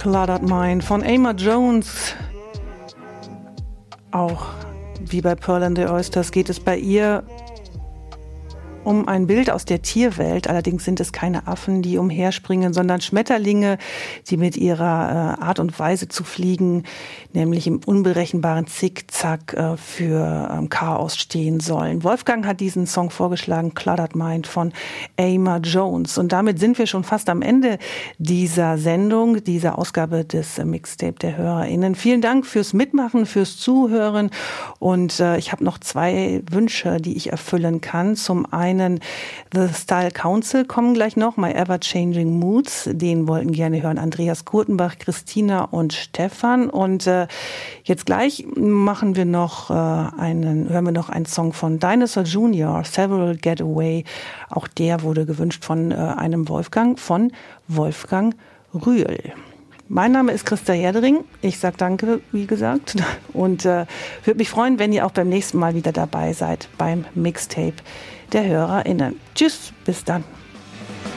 Cluttered Mind von Ama Jones. Auch wie bei Pearl and the Oysters geht es bei ihr um ein Bild aus der Tierwelt. Allerdings sind es keine Affen, die umherspringen, sondern Schmetterlinge, die mit ihrer Art und Weise zu fliegen, nämlich im unberechenbaren Zickzack für Chaos stehen sollen. Wolfgang hat diesen Song vorgeschlagen, Cluttered Mind von Ama Jones. Und damit sind wir schon fast am Ende dieser Sendung, dieser Ausgabe des Mixtape der HörerInnen. Vielen Dank fürs Mitmachen, fürs Zuhören. Und ich habe noch 2 Wünsche, die ich erfüllen kann. Zum einen The Style Council kommen gleich noch, My Ever Changing Moods, den wollten gerne hören Andreas Kurtenbach, Christina und Stefan. Und jetzt gleich hören wir noch einen Song von Dinosaur Jr., Several Getaway. Auch der wurde gewünscht von einem Wolfgang Rühl. Mein Name ist Christa Herdering. Ich sage danke, wie gesagt. Und würde mich freuen, wenn ihr auch beim nächsten Mal wieder dabei seid beim Mixtape der HörerInnen. Tschüss, bis dann.